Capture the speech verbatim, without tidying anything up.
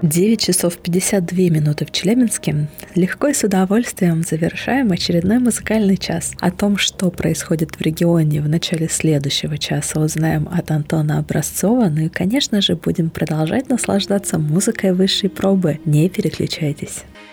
девять часов пятьдесят две минуты в Челябинске. Легко и с удовольствием завершаем очередной музыкальный час. О том, что происходит в регионе в начале следующего часа, узнаем от Антона Образцова. Ну и, конечно же, будем продолжать наслаждаться музыкой высшей пробы. Не переключайтесь.